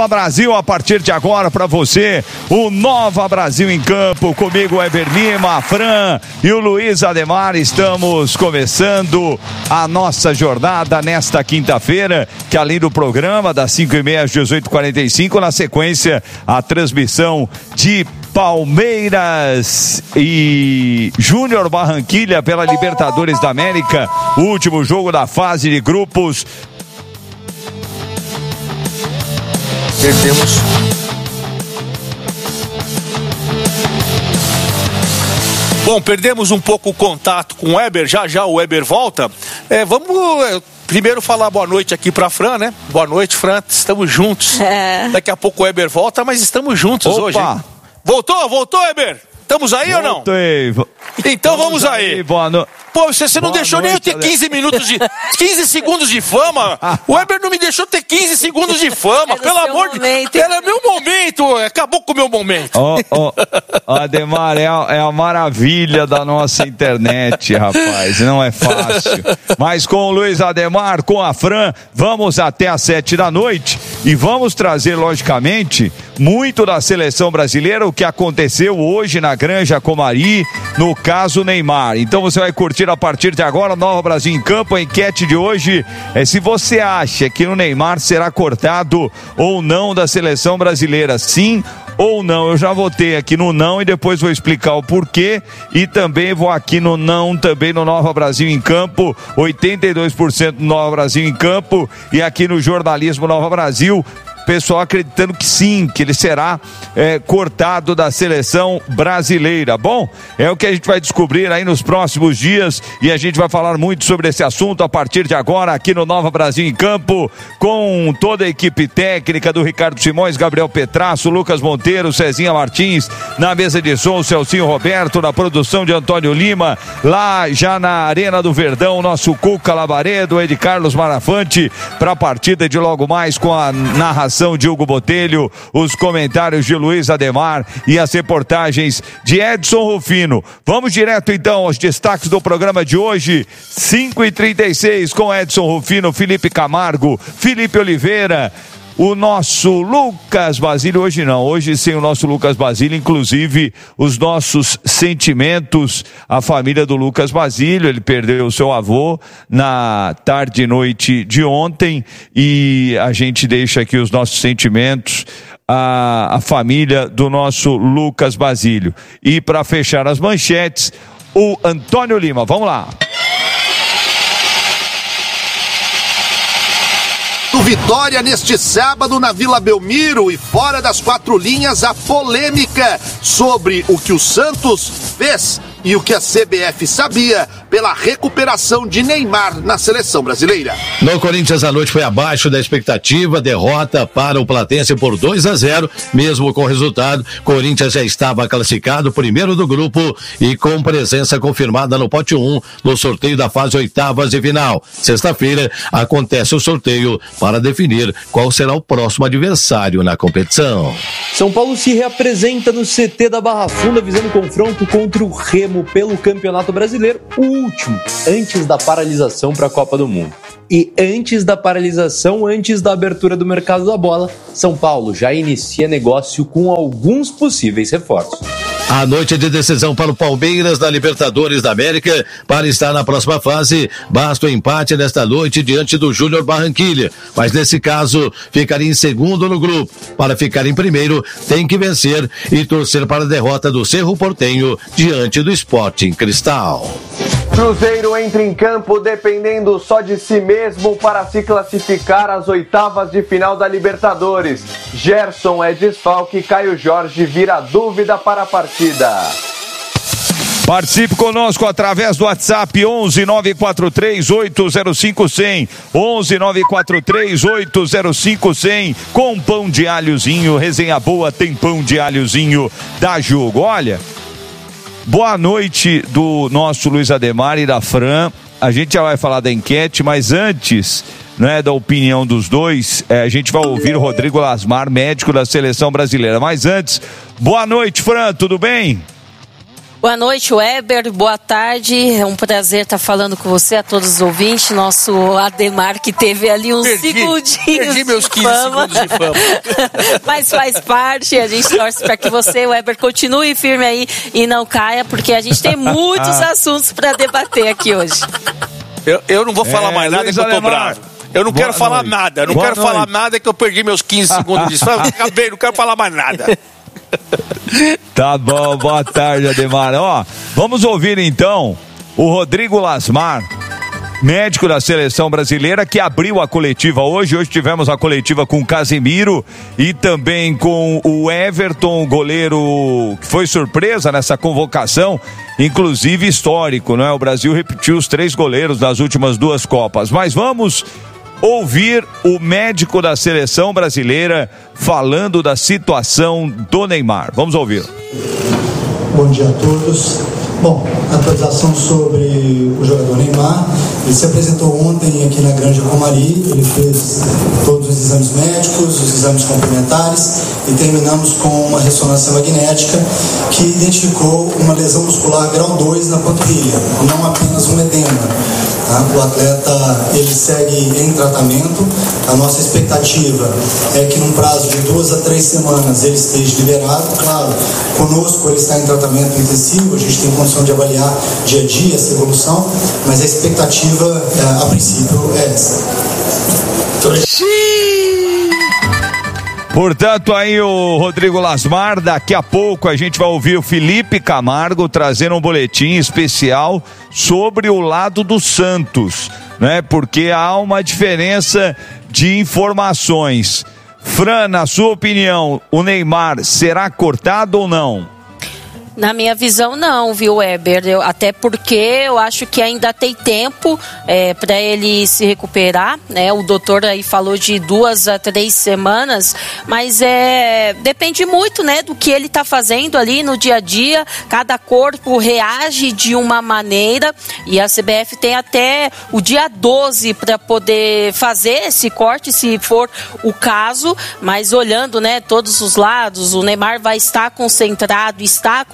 Brasil, a partir de agora para você, o Nova Brasil em Campo, comigo o Eber Lima, a Fran e o Luiz Ademar. Estamos começando a nossa jornada nesta quinta-feira, que além do programa das 5h30 às 18h45, na sequência a transmissão de Palmeiras e Júnior Barranquilla pela Libertadores da América, o último jogo da fase de grupos. Perdemos. Bom, perdemos um pouco o contato com o Eber, já o Eber volta. Vamos primeiro falar boa noite aqui pra Fran, né? Boa noite, Fran, estamos juntos. Daqui a pouco o Eber volta, mas estamos juntos hoje, hein? Voltou, Eber? Estamos aí ou não? Voltei. Então vamos aí. Boa noite. Pô, você não deixou nem eu ter 15 segundos de fama. O Eber não me deixou ter 15 segundos de fama. Pelo amor de Deus. Era meu momento. Acabou com o meu momento. Ademar, é a maravilha da nossa internet, rapaz. Não é fácil. Mas com o Luiz Ademar, com a Fran, vamos até às 7h e vamos trazer, logicamente, muito da seleção brasileira, o que aconteceu hoje na Granja Comari, no caso Neymar. Então você vai curtir a partir de agora, Nova Brasil em Campo. A enquete de hoje é se você acha que o Neymar será cortado ou não da seleção brasileira, sim ou não. Eu já votei aqui no não e depois vou explicar o porquê, e também vou aqui no não, também no Nova Brasil em Campo, 82% do Nova Brasil em Campo, e aqui no Jornalismo Nova Brasil, pessoal acreditando que sim, que ele será cortado da seleção brasileira. Bom, é o que a gente vai descobrir aí nos próximos dias, e a gente vai falar muito sobre esse assunto a partir de agora aqui no Nova Brasil em Campo, com toda a equipe técnica do Ricardo Simões, Gabriel Petrasso, Lucas Monteiro, Cezinha Martins, na mesa de som, Celcinho Roberto, na produção de Antônio Lima, lá já na Arena do Verdão, nosso Cuca Labaredo, Ed Carlos Marafante, para a partida de logo mais, com a narração de Hugo Botelho, os comentários de Luiz Ademar e as reportagens de Edson Rufino. Vamos direto então aos destaques do programa de hoje, 5h36, com Edson Rufino, Felipe Camargo, Felipe Oliveira, o nosso Lucas Basílio. Hoje não, hoje sem o nosso Lucas Basílio, inclusive os nossos sentimentos à família do Lucas Basílio. Ele perdeu o seu avô na tarde e noite de ontem, e a gente deixa aqui os nossos sentimentos à família do nosso Lucas Basílio. E para fechar as manchetes, o Antônio Lima. Vamos lá. Vitória neste sábado na Vila Belmiro, e fora das quatro linhas a polêmica sobre o que o Santos fez e o que a CBF sabia pela recuperação de Neymar na seleção brasileira. No Corinthians, a noite foi abaixo da expectativa, derrota para o Platense por 2-0, mesmo com o resultado, Corinthians já estava classificado primeiro do grupo e com presença confirmada no pote 1 no sorteio da fase oitavas de final. Sexta-feira acontece o sorteio para definir qual será o próximo adversário na competição. São Paulo se reapresenta no CT da Barra Funda, visando confronto contra o Remo pelo Campeonato Brasileiro, o último, antes da paralisação para a Copa do Mundo. E antes da paralisação, antes da abertura do mercado da bola, São Paulo já inicia negócio com alguns possíveis reforços. A noite de decisão para o Palmeiras na Libertadores da América. Para estar na próxima fase, basta o empate nesta noite diante do Júnior Barranquilla, mas nesse caso ficaria em segundo no grupo. Para ficar em primeiro, tem que vencer e torcer para a derrota do Cerro Porteño diante do Sporting Cristal. Cruzeiro entra em campo dependendo só de si mesmo para se classificar às oitavas de final da Libertadores. Gerson é desfalque e Caio Jorge vira dúvida para a partida. Participe conosco através do WhatsApp 11 943 805 100, 11 943 805 100, com pão de alhozinho. Resenha boa tem pão de alhozinho da Jugo. Olha, boa noite do nosso Luiz Ademar e da Fran. A gente já vai falar da enquete, mas antes, né, da opinião dos dois, a gente vai ouvir o Rodrigo Lasmar, médico da seleção brasileira. Mas antes, boa noite, Fran, tudo bem? Boa noite, Weber, boa tarde, é um prazer estar falando com você, a todos os ouvintes, nosso Ademar que teve ali uns segundinhos perdi meus 15 segundos de fama. Mas faz parte, a gente torce para que você, Weber, continue firme aí e não caia, porque a gente tem muitos assuntos para debater aqui hoje. Eu não vou falar mais nada, que eu tô bravo. Eu não quero falar nada, falar nada, que eu perdi meus 15 segundos de fama, acabei, não quero falar mais nada. Tá bom, boa tarde, Ademar. Ó, vamos ouvir então o Rodrigo Lasmar, médico da seleção brasileira, que abriu a coletiva hoje. Hoje tivemos a coletiva com o Casemiro e também com o Everton, goleiro que foi surpresa nessa convocação, inclusive histórico, não é? O Brasil repetiu os 3 goleiros das últimas 2 Copas. Mas vamos ouvir o médico da seleção brasileira falando da situação do Neymar. Vamos ouvir. Bom dia a todos. Bom, atualização sobre o jogador Neymar. Ele se apresentou ontem aqui na Granja Comari. Ele fez todos os exames médicos, os exames complementares e terminamos com uma ressonância magnética que identificou uma lesão muscular grau 2 na panturrilha, não apenas um edema. Tá? O atleta ele segue em tratamento. A nossa expectativa é que num prazo de 2 a 3 semanas ele esteja liberado. Claro, conosco ele está em tratamento intensivo, a gente tem condição de avaliar dia a dia essa evolução, mas a expectativa a princípio é essa. Portanto, aí o Rodrigo Lasmar, daqui a pouco a gente vai ouvir o Felipe Camargo trazendo um boletim especial sobre o lado do Santos, né? Porque há uma diferença de informações. Fran, na sua opinião, o Neymar será cortado ou não? Na minha visão, não, viu, Weber? Até porque eu acho que ainda tem tempo para ele se recuperar, né? O doutor aí falou de 2 a 3 semanas, mas depende muito, né, do que ele está fazendo ali no dia a dia. Cada corpo reage de uma maneira e a CBF tem até o dia 12 para poder fazer esse corte, se for o caso. Mas olhando, né, todos os lados, o Neymar vai estar concentrado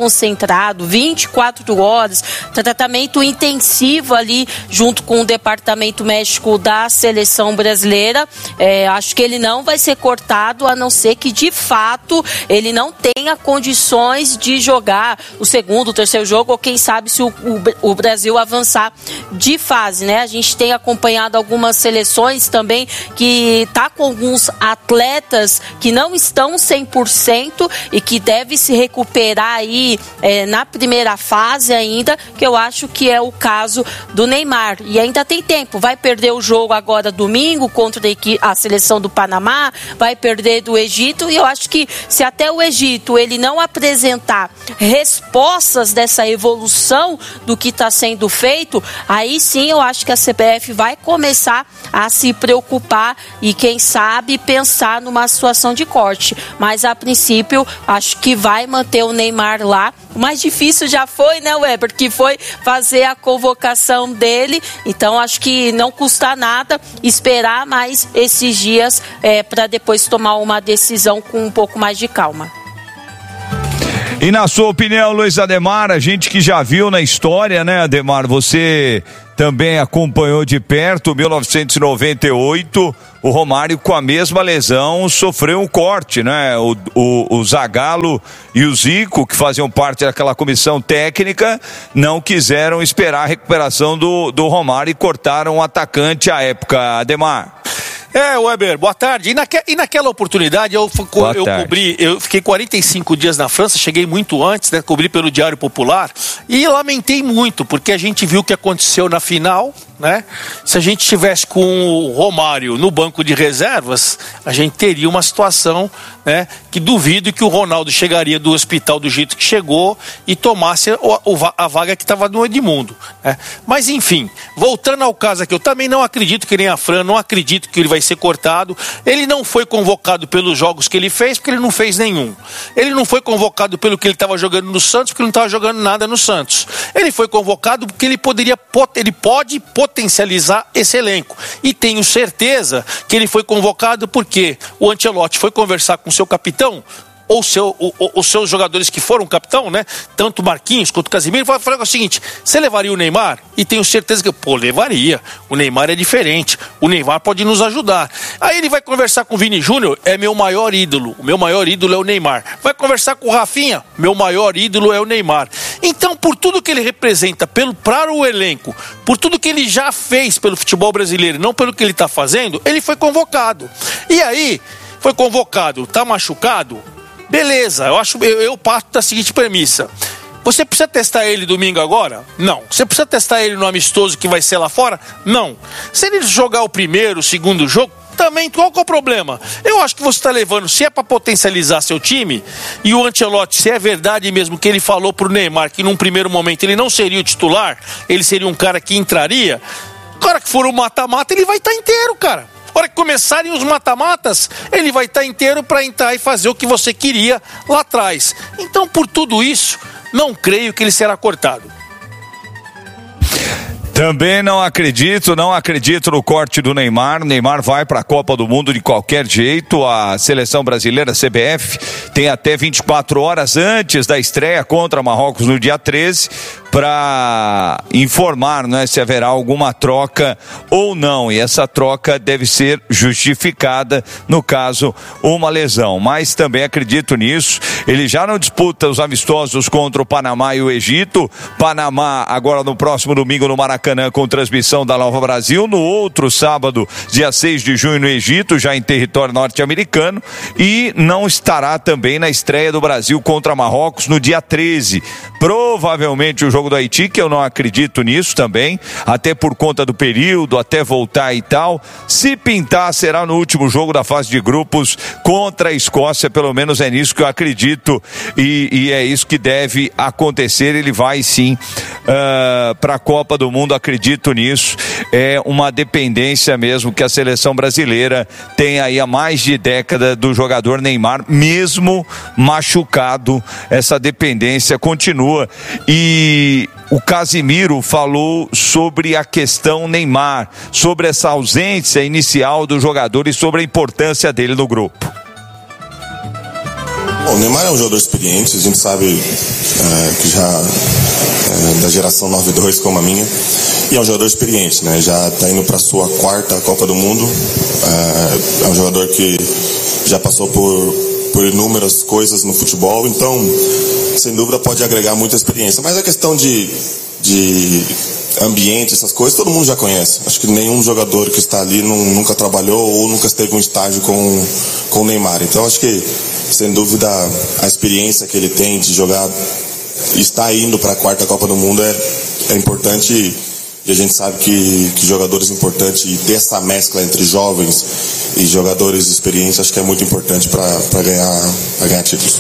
24 horas, tratamento intensivo ali junto com o departamento médico da seleção brasileira. Acho que ele não vai ser cortado, a não ser que de fato ele não tenha condições de jogar o segundo, o terceiro jogo, ou quem sabe se o Brasil avançar de fase, né? A gente tem acompanhado algumas seleções também que tá com alguns atletas que não estão 100% e que deve se recuperar aí na primeira fase ainda, que eu acho que é o caso do Neymar. E ainda tem tempo, vai perder o jogo agora domingo contra a seleção do Panamá, vai perder do Egito, e eu acho que se até o Egito ele não apresentar respostas dessa evolução do que está sendo feito, aí sim eu acho que a CBF vai começar a se preocupar e quem sabe pensar numa situação de corte. Mas a princípio acho que vai manter o Neymar lá. O mais difícil já foi, né, Weber, que foi fazer a convocação dele. Então acho que não custa nada esperar mais esses dias para depois tomar uma decisão com um pouco mais de calma. E na sua opinião, Luiz Ademar, a gente que já viu na história, né, Ademar, você também acompanhou de perto, 1998, o Romário com a mesma lesão sofreu um corte, né? O Zagallo e o Zico, que faziam parte daquela comissão técnica, não quiseram esperar a recuperação do Romário e cortaram o atacante à época, Ademar. Weber, boa tarde. E naquela oportunidade eu fiquei 45 dias na França, cheguei muito antes, né? Cobri pelo Diário Popular e lamentei muito, porque a gente viu o que aconteceu na final, né? Se a gente tivesse com o Romário no banco de reservas, a gente teria uma situação, né, que duvido que o Ronaldo chegaria do hospital do jeito que chegou e tomasse a vaga que estava no Edmundo, né? Mas enfim, voltando ao caso aqui, eu também não acredito que nem a Fran, não acredito que ele vai ser cortado. Ele não foi convocado pelos jogos que ele fez, porque ele não fez nenhum. Ele não foi convocado pelo que ele estava jogando no Santos, porque ele não estava jogando nada no Santos. Ele foi convocado porque ele pode potencializar esse elenco. E tenho certeza que ele foi convocado porque o Ancelotti foi conversar com seu capitão, ou os seus jogadores que foram capitão, né? Tanto Marquinhos quanto Casemiro, falou o seguinte: você levaria o Neymar? E tenho certeza que, levaria. O Neymar é diferente. O Neymar pode nos ajudar. Aí ele vai conversar com o Vini Júnior, é meu maior ídolo. O meu maior ídolo é o Neymar. Vai conversar com o Rafinha, meu maior ídolo é o Neymar. Então, por tudo que ele representa para o elenco, por tudo que ele já fez pelo futebol brasileiro, não pelo que ele está fazendo, ele foi convocado. E aí, foi convocado, tá machucado? Beleza, eu parto da seguinte premissa: você precisa testar ele domingo agora? Não. Você precisa testar ele no amistoso que vai ser lá fora? Não. Se ele jogar o primeiro, o segundo jogo, também, qual que é o problema? Eu acho que você está levando, se é para potencializar seu time, e o Ancelotti, se é verdade mesmo que ele falou pro Neymar que num primeiro momento ele não seria o titular, ele seria um cara que entraria, o cara que for o mata-mata, ele vai estar inteiro, cara. Na hora que começarem os mata-matas, ele vai estar inteiro para entrar e fazer o que você queria lá atrás. Então, por tudo isso, não creio que ele será cortado. Também não acredito no corte do Neymar. Neymar vai para a Copa do Mundo de qualquer jeito. A seleção brasileira, a CBF, tem até 24 horas antes da estreia contra Marrocos no dia 13 para informar, né, se haverá alguma troca ou não. E essa troca deve ser justificada, no caso, uma lesão. Mas também acredito nisso. Ele já não disputa os amistosos contra o Panamá e o Egito. Panamá agora no próximo domingo no Maracanã, com transmissão da Nova Brasil. No outro sábado, dia 6 de junho no Egito, já em território norte-americano. E não estará também na estreia do Brasil contra Marrocos no dia 13. Provavelmente o jogo do Haiti, que eu não acredito nisso também, até por conta do período, até voltar e tal. Se pintar, será no último jogo da fase de grupos contra a Escócia, pelo menos é nisso que eu acredito, e é isso que deve acontecer. Ele vai sim para a Copa do Mundo, acredito nisso. É uma dependência mesmo que a seleção brasileira tem aí há mais de década do jogador Neymar, mesmo machucado, essa dependência continua. E o Casemiro falou sobre a questão Neymar, sobre essa ausência inicial do jogador e sobre a importância dele no grupo. Bom, o Neymar é um jogador experiente, a gente sabe que já da geração 92 como a minha, e é um jogador experiente, né? Já está indo para a sua 4ª Copa do Mundo, é um jogador que já passou por inúmeras coisas no futebol, então sem dúvida pode agregar muita experiência. Mas a questão de ambiente, essas coisas, todo mundo já conhece. Acho que nenhum jogador que está ali nunca trabalhou ou nunca esteve um estágio com o Neymar. Então acho que, sem dúvida, a experiência que ele tem de jogar, estar indo para a 4ª Copa do Mundo é importante, e a gente sabe que jogadores importantes, e ter essa mescla entre jovens e jogadores experientes, acho que é muito importante para ganhar títulos.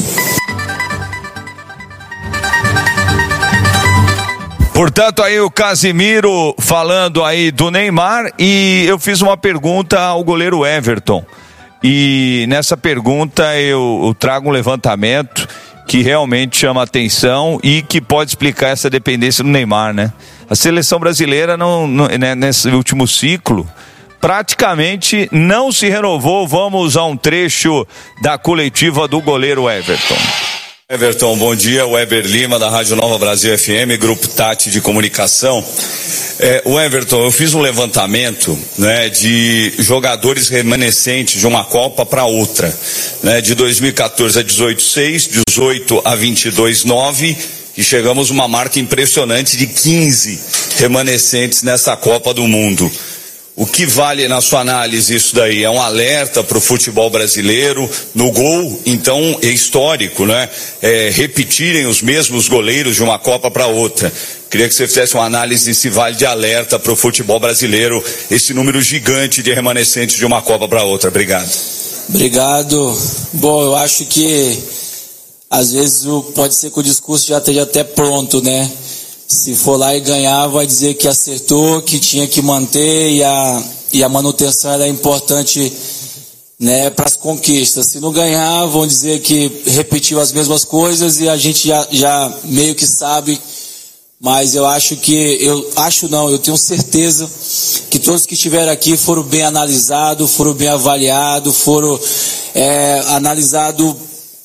Portanto, aí o Casemiro falando aí do Neymar, e eu fiz uma pergunta ao goleiro Everton. E nessa pergunta eu trago um levantamento que realmente chama atenção e que pode explicar essa dependência do Neymar, né? A seleção brasileira né, nesse último ciclo praticamente não se renovou. Vamos a um trecho da coletiva do goleiro Everton. Everton, bom dia. Weber Lima, da Rádio Nova Brasil FM, Grupo Tati de Comunicação. O Everton, eu fiz um levantamento, né, de jogadores remanescentes de uma Copa para outra, né, de 2014 a 18-6, 18 a 22-9, e chegamos a uma marca impressionante de 15 remanescentes nessa Copa do Mundo. O que vale na sua análise isso daí? É um alerta para o futebol brasileiro? No gol, então, é histórico, né? Repetirem os mesmos goleiros de uma Copa para outra. Queria que você fizesse uma análise se vale de alerta para o futebol brasileiro, esse número gigante de remanescentes de uma Copa para outra. Obrigado. Obrigado. Bom, eu acho que às vezes pode ser que o discurso já esteja até pronto, né? Se for lá e ganhar, vai dizer que acertou, que tinha que manter, e a manutenção era importante, né, para as conquistas. Se não ganhar, vão dizer que repetiu as mesmas coisas, e a gente já meio que sabe. Mas eu tenho certeza que todos que estiveram aqui foram bem analisados, foram bem avaliados, foram analisados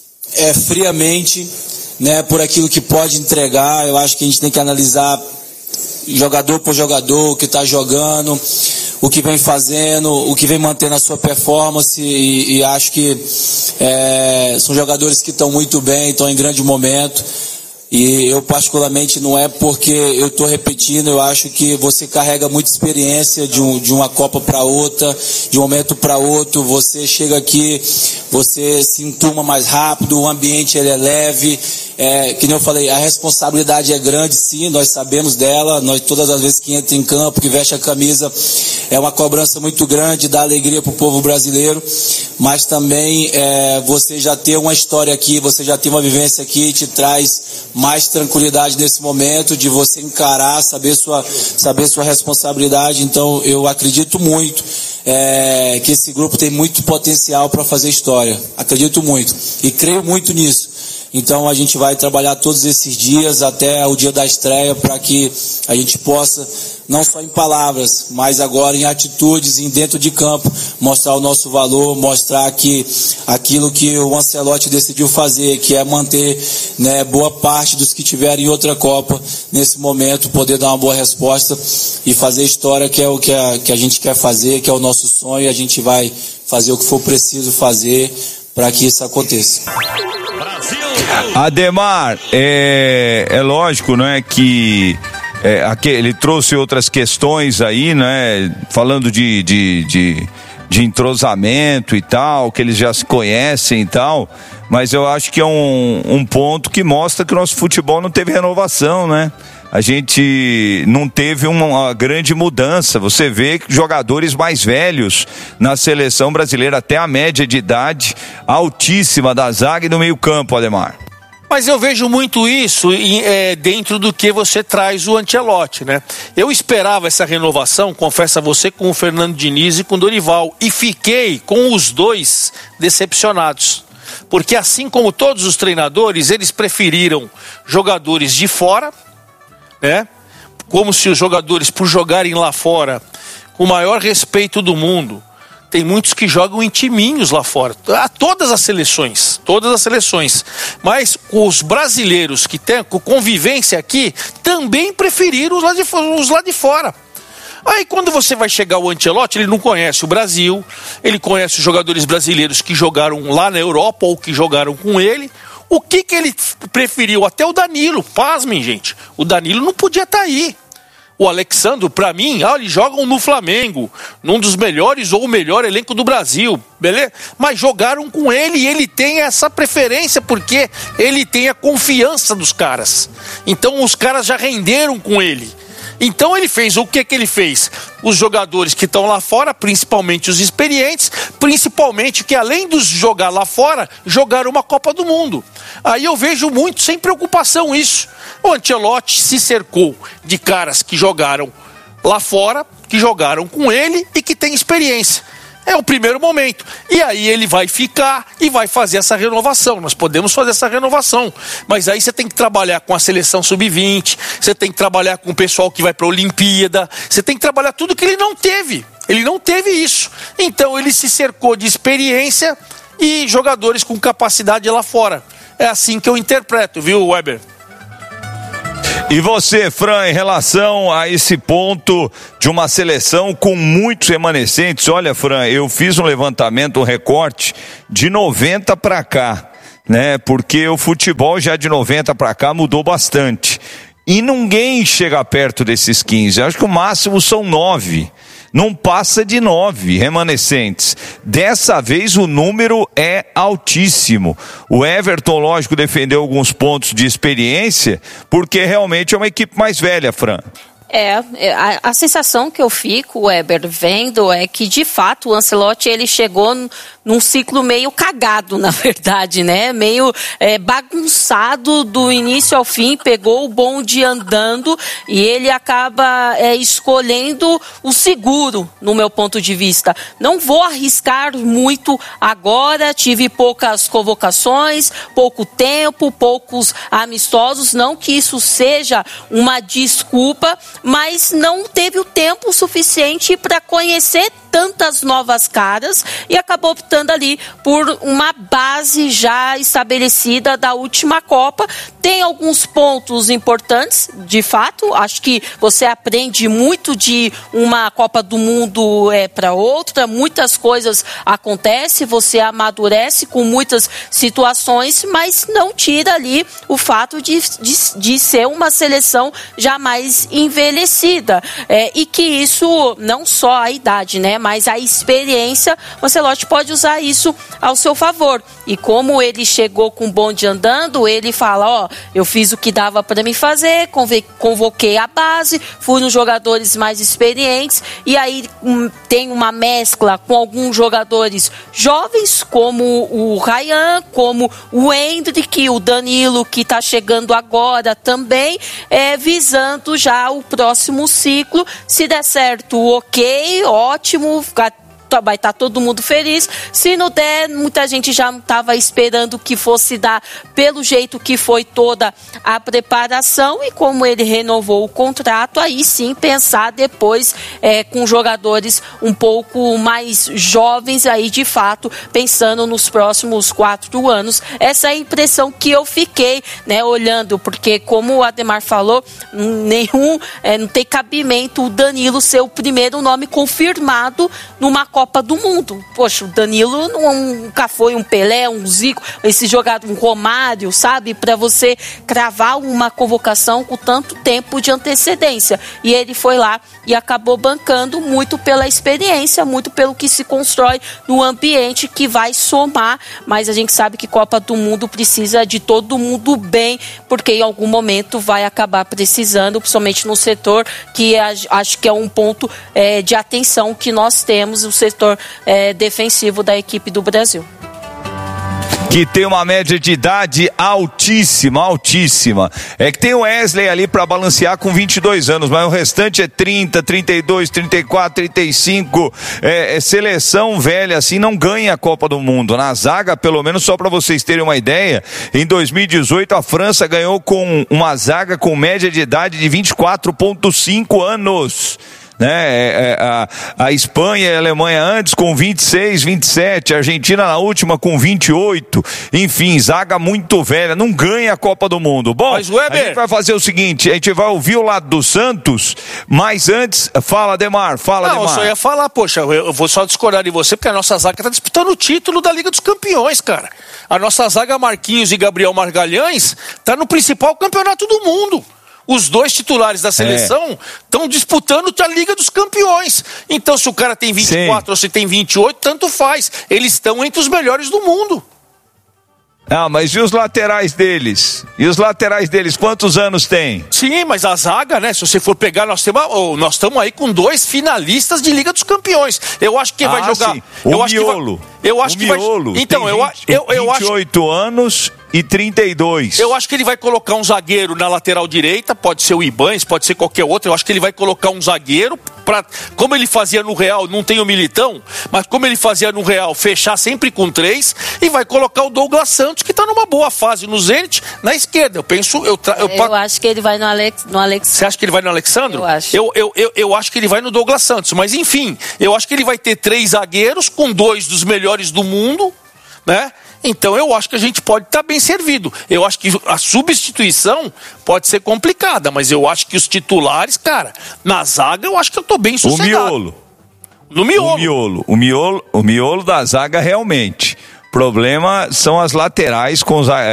friamente, né, por aquilo que pode entregar. Eu acho que a gente tem que analisar jogador por jogador, o que está jogando, o que vem fazendo, o que vem mantendo a sua performance, e acho que são jogadores que estão muito bem, estão em grande momento. E eu particularmente, não é porque eu estou repetindo, eu acho que você carrega muita experiência de uma Copa para outra, de um momento para outro. Você chega aqui, você se entuma mais rápido, o ambiente ele é leve, que nem eu falei, a responsabilidade é grande, sim, nós sabemos dela. Nós, todas as vezes que entra em campo, que veste a camisa, é uma cobrança muito grande, dá alegria para o povo brasileiro, mas também você já tem uma história aqui, você já tem uma vivência aqui, te traz mais tranquilidade nesse momento de você encarar, saber sua responsabilidade. Então eu acredito muito que esse grupo tem muito potencial para fazer história, acredito muito e creio muito nisso. Então a gente vai trabalhar todos esses dias até o dia da estreia para que a gente possa, não só em palavras, mas agora em atitudes, em dentro de campo, mostrar o nosso valor, mostrar que aquilo que o Ancelotti decidiu fazer, que é manter, né, boa parte dos que tiverem em outra Copa, nesse momento, poder dar uma boa resposta e fazer história, que é o que a gente quer fazer, que é o nosso sonho, e a gente vai fazer o que for preciso fazer para que isso aconteça. Ademar, é lógico, não é, que ele trouxe outras questões aí, né, falando de entrosamento e tal, que eles já se conhecem e tal, mas eu acho que é um ponto que mostra que o nosso futebol não teve renovação, né? A gente não teve uma grande mudança. Você vê jogadores mais velhos na seleção brasileira, até a média de idade altíssima da zaga e do meio campo, Ademar. Mas eu vejo muito isso dentro do que você traz o Ancelotti, né? Eu esperava essa renovação, confesso a você, com o Fernando Diniz e com o Dorival, e fiquei com os dois decepcionados. Porque assim como todos os treinadores, eles preferiram jogadores de fora, né? Como se os jogadores, por jogarem lá fora, com o maior respeito do mundo, tem muitos que jogam em timinhos lá fora, todas as seleções, mas os brasileiros que têm convivência aqui, também preferiram os lá de fora. Aí quando você vai chegar o Ancelotti, ele não conhece o Brasil, ele conhece os jogadores brasileiros que jogaram lá na Europa ou que jogaram com ele. O que ele preferiu? Até o Danilo, pasmem, gente, o Danilo não podia estar aí. O Alexandre, para mim, eles jogam no Flamengo, num dos melhores ou o melhor elenco do Brasil, beleza? Mas jogaram com ele e ele tem essa preferência porque ele tem a confiança dos caras. Então os caras já renderam com ele. Então ele fez o que ele fez? Os jogadores que estão lá fora, principalmente os experientes, principalmente que além de jogar lá fora, jogaram uma Copa do Mundo. Aí eu vejo muito sem preocupação isso. O Ancelotti se cercou de caras que jogaram lá fora, que jogaram com ele e que têm experiência. É o primeiro momento. E aí ele vai ficar e vai fazer essa renovação. Nós podemos fazer essa renovação. Mas aí você tem que trabalhar com a seleção sub-20, você tem que trabalhar com o pessoal que vai para a Olimpíada, você tem que trabalhar tudo que ele não teve. Ele não teve isso. Então ele se cercou de experiência e jogadores com capacidade lá fora. É assim que eu interpreto, viu, Weber? E você, Fran, em relação a esse ponto de uma seleção com muitos remanescentes, olha, Fran, eu fiz um levantamento, um recorte de 90 para cá, né? Porque o futebol já de 90 para cá mudou bastante. E ninguém chega perto desses 15, acho que o máximo são 9. Não passa de 9 remanescentes. Dessa vez o número é altíssimo. O Everton, lógico, defendeu alguns pontos de experiência, porque realmente é uma equipe mais velha, Fran. A sensação que eu fico, Weber, vendo é que de fato o Ancelotti ele chegou num ciclo meio cagado, na verdade, né? Meio bagunçado do início ao fim, pegou o bonde andando e ele acaba escolhendo o seguro, no meu ponto de vista. Não vou arriscar muito agora, tive poucas convocações, pouco tempo, poucos amistosos, não que isso seja uma desculpa, mas não teve o tempo suficiente para conhecer tantas novas caras e acabou optando ali por uma base já estabelecida da última Copa. Tem alguns pontos importantes, de fato. Acho que você aprende muito de uma Copa do Mundo para outra. Muitas coisas acontecem, você amadurece com muitas situações, mas não tira ali o fato de ser uma seleção já mais envelhecida. E que isso, não só a idade, né, mas a experiência, o Ancelotti pode usar isso ao seu favor. E como ele chegou com o bonde andando, ele fala, eu fiz o que dava para me fazer, convoquei a base, fui nos jogadores mais experientes, e aí tem uma mescla com alguns jogadores jovens, como o Ryan, como o Endrick, o Danilo, que está chegando agora também, visando já o próximo ciclo. Se der certo, ok, ótimo, vai estar todo mundo feliz. Se não der, muita gente já estava esperando que fosse dar pelo jeito que foi toda a preparação, e como ele renovou o contrato, aí sim pensar depois com jogadores um pouco mais jovens, aí de fato pensando nos próximos 4 anos. Essa é a impressão que eu fiquei, né, olhando, porque como o Ademar falou, não tem cabimento o Danilo ser o primeiro nome confirmado numa Copa do Mundo. Poxa, o Danilo nunca foi um Pelé, um Zico, esse jogador, um Romário, sabe? Para você cravar uma convocação com tanto tempo de antecedência. E ele foi lá e acabou bancando muito pela experiência, muito pelo que se constrói no ambiente, que vai somar. Mas a gente sabe que Copa do Mundo precisa de todo mundo bem, porque em algum momento vai acabar precisando, principalmente no setor, que acho que é um ponto de atenção que nós temos, o setor defensivo da equipe do Brasil. Que tem uma média de idade altíssima. É que tem o Wesley ali para balancear com 22 anos, mas o restante é 30, 32, 34, 35. Seleção velha assim não ganha a Copa do Mundo. Na zaga, pelo menos, só para vocês terem uma ideia, em 2018 a França ganhou com uma zaga com média de idade de 24,5 anos. A Espanha e a Alemanha antes com 26, 27, a Argentina na última com 28, enfim, zaga muito velha, não ganha a Copa do Mundo. Bom, mas, Weber, a gente vai fazer o seguinte, a gente vai ouvir o lado do Santos, mas antes, fala Ademar. Eu só ia falar, poxa, eu vou só discordar de você, porque a nossa zaga está disputando o título da Liga dos Campeões, cara. A nossa zaga, Marquinhos e Gabriel Magalhães, está no principal campeonato do mundo. Os dois titulares da seleção estão disputando a Liga dos Campeões. Então, se o cara tem 24 ou se tem 28, tanto faz. Eles estão entre os melhores do mundo. Mas e os laterais deles? Quantos anos tem? Sim, mas a zaga, né? Se você for pegar, nós estamos aí com 2 finalistas de Liga dos Campeões. Eu acho que vai jogar. Sim. O Miolo. Eu acho que vai. Então, eu acho. 28 anos e 32. Eu acho que ele vai colocar um zagueiro na lateral direita, pode ser o Ibanes, pode ser qualquer outro. Eu acho que ele vai colocar um zagueiro como ele fazia no Real, não tem o Militão, mas como ele fazia no Real, fechar sempre com 3, e vai colocar o Douglas Santos, que está numa boa fase no Zenit, na esquerda. Eu acho que ele vai no Alexandre. Você acha que ele vai no Alexandre? Eu acho. Eu acho que ele vai no Douglas Santos, mas enfim, eu acho que ele vai ter 3 zagueiros com 2 dos melhores do mundo, né? Então eu acho que a gente pode estar bem servido. Eu acho que a substituição pode ser complicada, mas eu acho que os titulares, cara, na zaga eu acho que eu estou bem sossegado. O miolo da zaga realmente. O problema são as laterais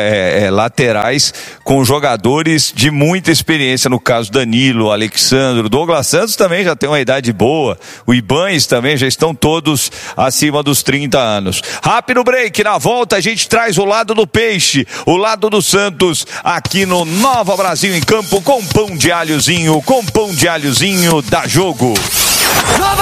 com jogadores de muita experiência, no caso Danilo, Alexandre, Douglas Santos também já tem uma idade boa, o Ibanes também já estão todos acima dos 30 anos. Rápido break, na volta a gente traz o lado do Peixe, o lado do Santos, aqui no Nova Brasil em Campo, com pão de alhozinho da Jogo.